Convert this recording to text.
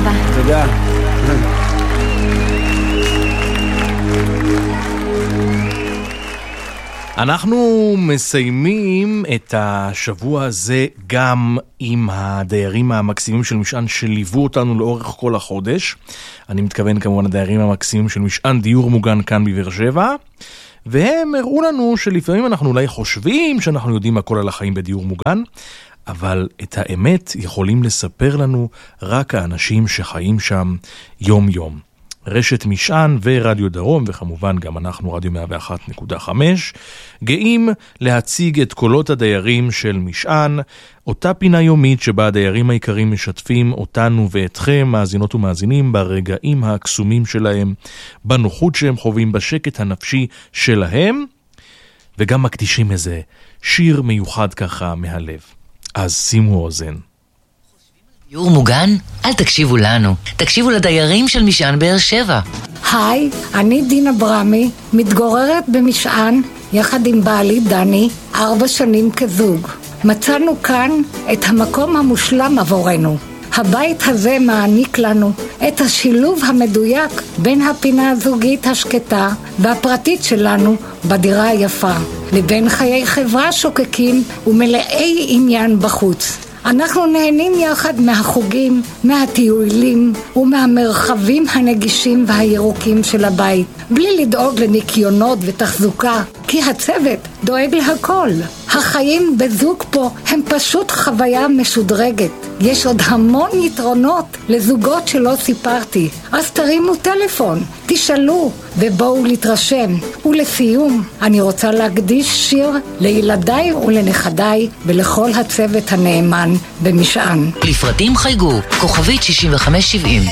רבה. תודה. אנחנו מסיימים את השבוע הזה גם עם הדיירים המקסימים של משען שליוו אותנו לאורך כל החודש. אני מתכוון כמובן הדיירים המקסימים של משען דיור מוגן כאן בבאר שבע. והם הראו לנו שלפעמים אנחנו אולי חושבים שאנחנו יודעים הכל על החיים בדיור מוגן, אבל את האמת יכולים לספר לנו רק האנשים שחיים שם יום יום. רשת משען ורדיו דרום, וכמובן גם אנחנו רדיו 101.5, גאים להציג את קולות הדיירים של משען, אותה פינה יומית שבה הדיירים העיקרים משתפים אותנו ואתכם, מאזינות ומאזינים, ברגעים הקסומים שלהם, בנוחות שהם חווים, בשקט הנפשי שלהם, וגם מקדישים איזה שיר מיוחד ככה מהלב. אז שימו אוזן. דיור מוגן? אל תקשיבו לנו, תקשיבו לדיירים של משען באר שבע. היי, אני דינה ברמי, מתגוררת במשען יחד עם בעלי דני, 4 שנים כזוג. מצאנו כאן את המקום המושלם עבורנו. הבית הזה מעניק לנו את השילוב המדויק בין הפינה הזוגית השקטה והפרטית שלנו בדירה היפה, לבין חיי חברה שוקקים ומלאי עניין בחוץ. אנחנו נהנים יחד מהחוגים, מהטיולים ומהמרחבים הנגישים והירוקים של הבית, בלי לדאוג לניקיונות ותחזוקה, כי הצוות דואג להכל. החיים בזוג פה הם פשוט חוויה משודרגת. יש עוד המון יתרונות לזוגות שלא סיפרתי, אז תרימו טלפון, תשאלו ובואו להתרשם. ולסיום, אני רוצה להקדיש שיר לילדיי ולנכדיי ולכל הצוות הנאמן במשען. לפרטים חייגו, כוכבית 6570.